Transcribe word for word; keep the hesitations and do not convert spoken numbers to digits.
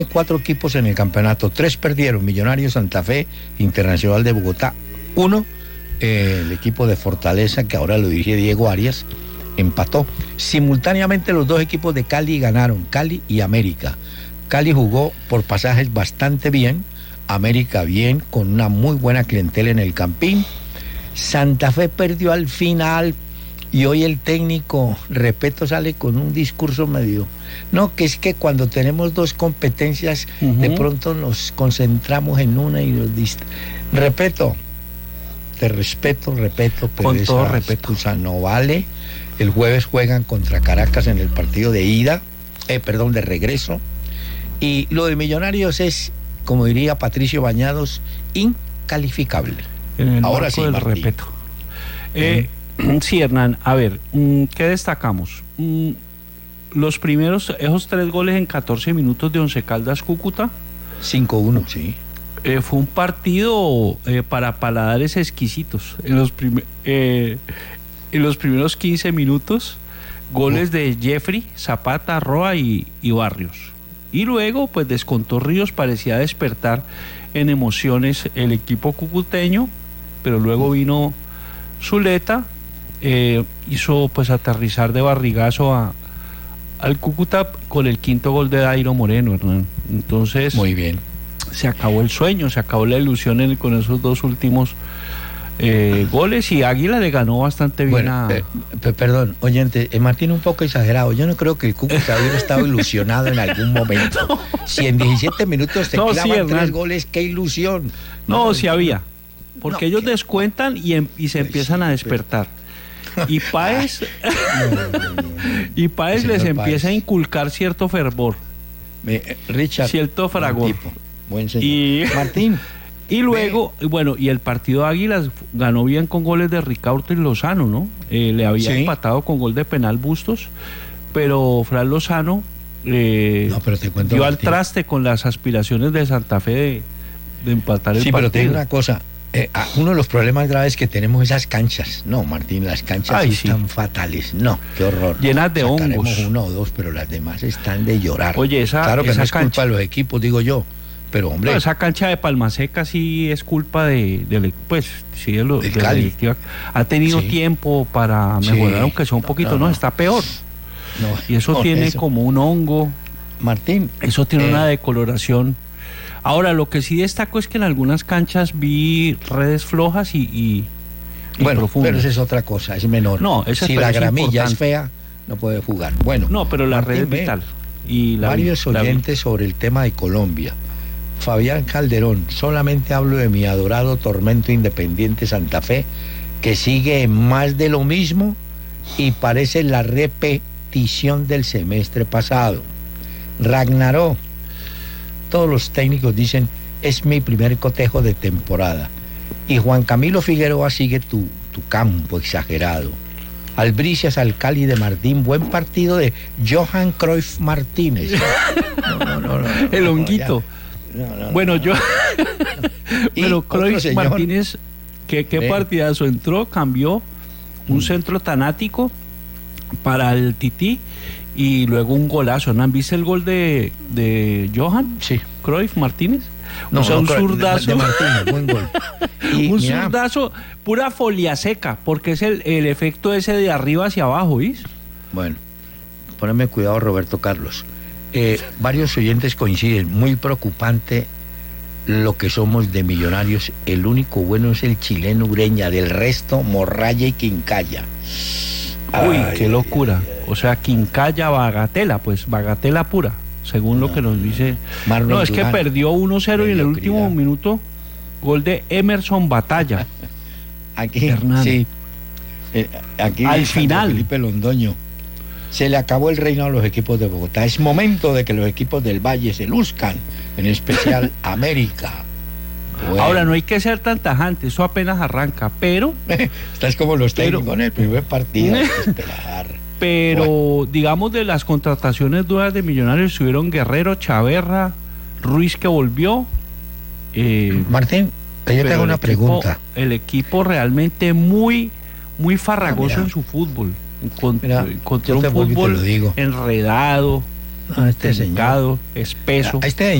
cuatro equipos en el campeonato, tres perdieron, Millonarios, Santa Fe, Internacional de Bogotá. Uno, eh, el equipo de Fortaleza, que ahora lo dirige Diego Arias, empató. Simultáneamente los dos equipos de Cali ganaron, Cali y América. Cali jugó por pasajes bastante bien, América bien, con una muy buena clientela en el Campín. Santa Fe perdió al final y hoy el técnico Repeto sale con un discurso medio, no, que es que cuando tenemos dos competencias uh-huh. de pronto nos concentramos en una y nos dist... Repeto, te respeto, respeto, pero con esa todo respeto, excusa no vale. El jueves juegan contra Caracas en el partido de ida, eh, perdón, de regreso. Y lo de Millonarios es, como diría Patricio Bañados, incalificable. En el Ahora marco sí, del Martín. respeto. Eh, sí, Hernán, a ver, ¿qué destacamos? Los primeros, esos tres goles en catorce minutos de Once Caldas Cúcuta. cinco uno, sí. Eh, fue un partido eh, para paladares exquisitos. En los, prim eh, en los primeros quince minutos, goles oh. de Jeffrey, Zapata, Roa y, y Barrios. Y luego, pues descontó Ríos, parecía despertar en emociones el equipo cucuteño, pero luego vino Zuleta, eh, hizo pues aterrizar de barrigazo a, al Cúcuta con el quinto gol de Dairo Moreno, Hernán. Entonces, muy bien. Se acabó el sueño, se acabó la ilusión en, con esos dos últimos eh, goles, y Águila le ganó bastante bien bueno, a... Eh, perdón, oyente, eh, Martín un poco exagerado. Yo no creo que el Cúcuta hubiera estado ilusionado en algún momento. No. Si en diecisiete minutos te no, clavan sí, tres goles, qué ilusión. No, no sí había, porque no, ellos que... descuentan y, en, y se pues empiezan sí, a despertar. Pero... Y Páez, y Páez les empieza Páez. a inculcar cierto fervor. Eh, Richard. Cierto fragor. Buen señor. Y Martín. Y luego, Ve. bueno, y el partido de Águilas ganó bien con goles de Ricardo y Lozano, ¿no? Eh, le había sí. empatado con gol de penal Bustos, pero Fran Lozano eh, no, pero te cuento, dio Martín. al traste con las aspiraciones de Santa Fe de, de empatar el sí, partido. Sí, pero te digo una cosa, eh, uno de los problemas graves que tenemos esas canchas, no, Martín, las canchas Ay, sí. están fatales, no, qué horror. Llenas de Sacaremos hongos. uno o dos, pero las demás están de llorar. Oye, esa Claro que esa no es cancha. culpa de los equipos, digo yo. Pero hombre, no, esa cancha de Palmaseca sí es culpa de, de pues sí de, lo, de la directiva. Ha tenido sí. tiempo para mejorar, sí. aunque sea un poquito, no, no, no está peor. No, y eso no, tiene eso. como un hongo. Martín, eso tiene eh. una decoloración. Ahora, lo que sí destaco es que en algunas canchas vi redes flojas y, y, y bueno, profundas. Pero esa es otra cosa, es menor. No, esa si la gramilla es fea, no puede jugar. Bueno, no, pero la Martín, red es vital. Y la, varios la, oyentes la... sobre el tema de Colombia. Fabián Calderón, solamente hablo de mi adorado Tormento Independiente Santa Fe, que sigue en más de lo mismo y parece la repetición del semestre pasado. Ragnaró, todos los técnicos dicen, es mi primer cotejo de temporada. Y Juan Camilo Figueroa sigue tu, tu campo exagerado. Albricias al Cali de Martín, buen partido de Johan Cruyff Martínez. No, no, no, no, no, el honguito. No, No, no, bueno, no, yo. no. Pero Cruyff Martínez, ¿qué, qué partidazo? Entró, cambió un mm. centro tanático para el Tití y luego un golazo. ¿No han visto el gol de, de Johan? Sí. Cruyff Martínez. No, o sea, no, un zurdazo. De, de Martínez, buen gol. Y, un mira, zurdazo, pura folia seca, porque es el, el efecto ese de arriba hacia abajo, ¿viste? Bueno, poneme cuidado, Roberto Carlos. Eh, varios oyentes coinciden, muy preocupante lo que somos de Millonarios. El único bueno es el chileno Ureña, del resto Morralla y Quincaya. Uy, ay, qué locura. O sea, Quincaya, bagatela, pues bagatela pura, según no, lo que nos dice. Marlon no, es Durán, que perdió uno cero y en el último minuto gol de Emerson Batalla. Aquí, Hernán. Sí. Eh, aquí al final. Felipe Londoño. Se le acabó el reino a los equipos de Bogotá. Es momento de que los equipos del Valle se luzcan, en especial América. Bueno. Ahora, no hay que ser tan tajante, eso apenas arranca, pero... Estás como los técnicos en el primer partido, hay que esperar. Pero, bueno. digamos, de las contrataciones duras de Millonarios, estuvieron Guerrero, Chaverra, Ruiz que volvió. Eh, Martín, yo te hago una el pregunta. Equipo, el equipo realmente muy, muy farragoso ah, en su fútbol. Contra, Mira, contra un fútbol enredado. No, este señor. Delicado, espeso. A este